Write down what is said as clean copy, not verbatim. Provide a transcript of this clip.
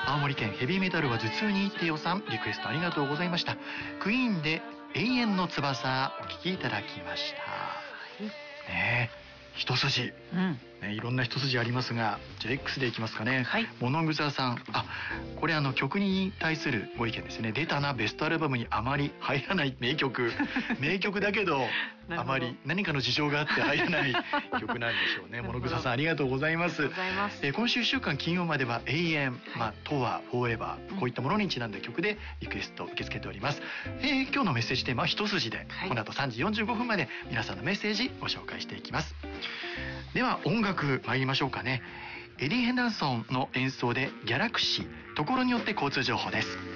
青森県ヘビーメタルは頭痛にいいってよさん、リクエストありがとうございました。クイーンで永遠の翼お聴きいただきました。ねえ、一筋、ね、いろんな一筋ありますが、じゃあ X でいきますかね。はい、物草さん、これ曲に対するご意見ですね。出たな、ベストアルバムにあまり入らない名曲名曲だけどあまり何かの事情があって入らない曲なんでしょうね。物草さんありがとうございます。今週1週間金曜までは永遠、とはフォーエバー、こういったものにちなんだ曲でリクエスト受け付けております。今日のメッセージテーマは一筋で、この後3時45分まで皆さんのメッセージご紹介していきます。では音楽参りましょうかね。エディ・ヘンダーソンの演奏でギャラクシー、ところによって交通情報です。